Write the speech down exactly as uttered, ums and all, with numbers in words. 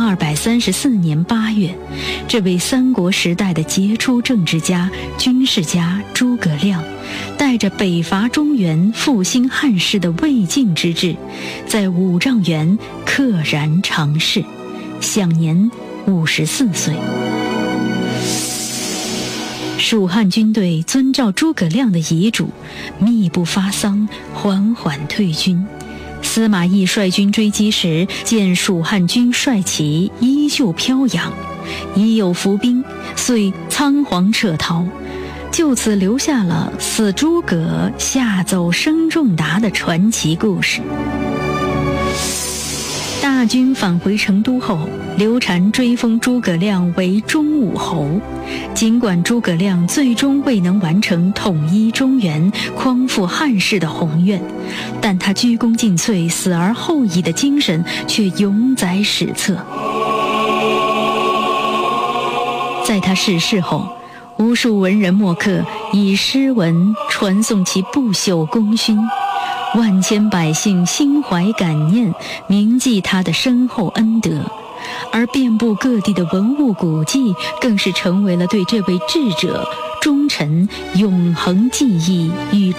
二百三十四年八月，这位三国时代的杰出政治家、军事家诸葛亮，带着北伐中原、复兴汉室的未竟之志，在五丈原溘然长逝，享年五十四岁。蜀汉军队遵照诸葛亮的遗嘱，密不发丧，缓缓退军。司马懿率军追击时，见蜀汉军帅旗依旧飘扬，已有伏兵，遂仓皇撤逃，就此留下了死诸葛下走生仲达的传奇故事。大军返回成都后，刘禅追封诸葛亮为中武侯。尽管诸葛亮最终未能完成统一中原、匡复汉室的宏愿，但他鞠躬尽瘁、死而后已的精神却永载史册。在他逝世后，无数文人墨客以诗文传颂其不朽功勋，万千百姓心怀感念，铭记他的深厚恩德，而遍布各地的文物古迹更是成为了对这位智者、忠臣永恒记忆与